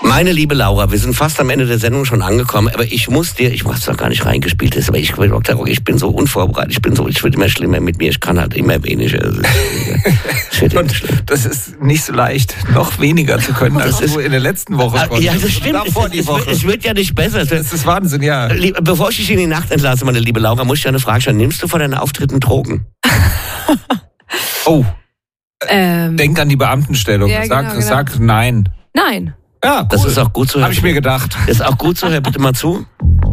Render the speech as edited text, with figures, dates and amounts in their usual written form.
Meine liebe Laura, wir sind fast am Ende der Sendung schon angekommen, aber ich hab's doch gar nicht reingespielt, aber ich bin so unvorbereitet, es wird immer schlimmer mit mir, ich kann halt immer weniger. Das ist nicht so leicht, noch weniger zu können, als du in der letzten Woche konntest. Ja, das stimmt, es wird ja nicht besser. Das ist Wahnsinn, ja. Bevor ich dich in die Nacht entlasse, meine liebe Laura, muss ich dir eine Frage stellen. Nimmst du vor deinen Auftritten Drogen? Oh. Denk an die Beamtenstellung. Ja, Sag nein. Nein. Ja, cool. Das ist auch gut so. Habe ich mir gedacht. Ist auch gut so, hör bitte mal zu.